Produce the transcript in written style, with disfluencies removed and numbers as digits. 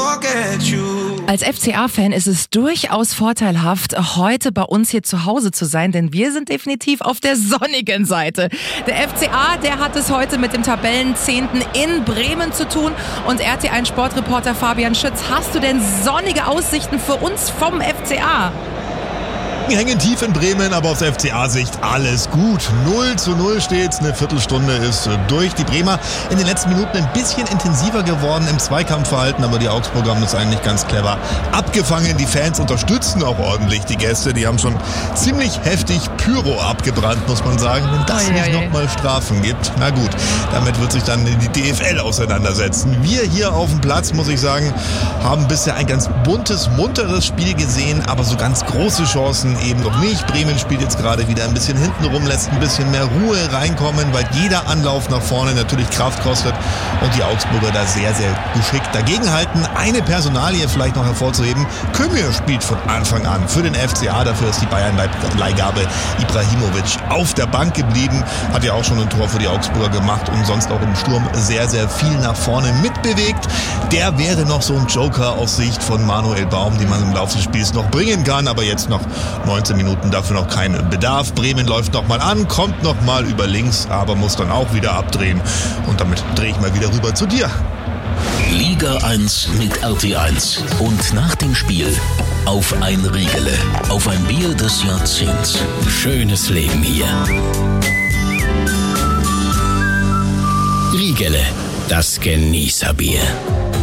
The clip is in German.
forget you. Als FCA-Fan ist es durchaus vorteilhaft, heute bei uns hier zu Hause zu sein, denn wir sind definitiv auf der sonnigen Seite. Der FCA, der hat es heute mit dem Tabellenzehnten in Bremen zu tun. Und RT1-Sportreporter Fabian Schütz, hast du denn sonnige Aussichten für uns vom FCA? Wir hängen tief in Bremen, aber aus FCA-Sicht alles gut. 0:0 steht's, eine Viertelstunde ist durch. Die Bremer in den letzten Minuten ein bisschen intensiver geworden im Zweikampfverhalten, aber die Augsburger haben das eigentlich ganz clever abgefangen. Die Fans unterstützen auch ordentlich die Gäste. Die haben schon ziemlich heftig Pyro abgebrannt, muss man sagen, wenn das nicht nochmal Strafen gibt. Na gut, damit wird sich dann die DFL auseinandersetzen. Wir hier auf dem Platz, muss ich sagen, haben bisher ein ganz buntes, munteres Spiel gesehen, aber so ganz große Chancen eben noch nicht. Bremen spielt jetzt gerade wieder ein bisschen hinten rum, lässt ein bisschen mehr Ruhe reinkommen, weil jeder Anlauf nach vorne natürlich Kraft kostet und die Augsburger da sehr, sehr geschickt dagegenhalten. Eine Personalie vielleicht noch hervorzuheben. Kömür spielt von Anfang an für den FCA. Dafür ist die Bayern-Leihgabe Ibrahimovic auf der Bank geblieben. Hat ja auch schon ein Tor für die Augsburger gemacht und sonst auch im Sturm sehr, sehr viel nach vorne mitbewegt. Der wäre noch so ein Joker aus Sicht von Manuel Baum, den man im Laufe des Spiels noch bringen kann, aber jetzt noch 19 Minuten dafür noch kein Bedarf. Bremen läuft nochmal an, kommt nochmal über links, aber muss dann auch wieder abdrehen. Und damit drehe ich mal wieder rüber zu dir. Liga 1 mit RT1. Und nach dem Spiel auf ein Riegele, auf ein Bier des Jahrzehnts. Schönes Leben hier. Riegele, das Genießerbier.